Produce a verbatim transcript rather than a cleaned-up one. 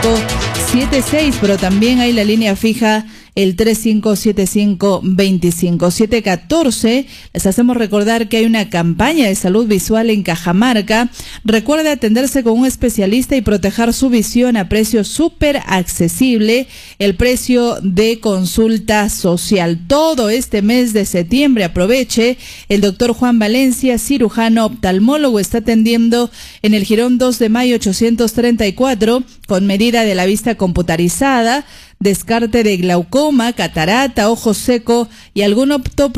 cinco siete seis, pero también hay la línea fija el tres cinco siete cinco dos cinco siete uno cuatro. Les hacemos recordar que hay una campaña de salud visual en Cajamarca. Recuerde atenderse con un especialista y proteger su visión a precio súper accesible, el precio de consulta social. Todo este mes de septiembre, aproveche. El doctor Juan Valencia, cirujano oftalmólogo, está atendiendo en el Jirón dos de mayo ochocientos treinta y cuatro con medida de la vista computarizada, descarte de glaucoma, catarata, ojo seco y algún opto